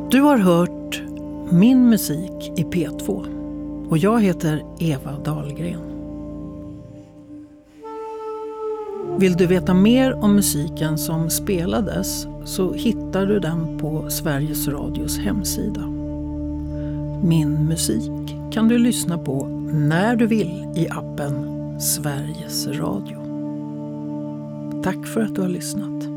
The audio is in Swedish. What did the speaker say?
Du har hört Min musik i P2 och jag heter Eva Dahlgren. Vill du veta mer om musiken som spelades så hittar du den på Sveriges Radios hemsida. Min musik kan du lyssna på när du vill i appen Sveriges Radio. Tack för att du har lyssnat.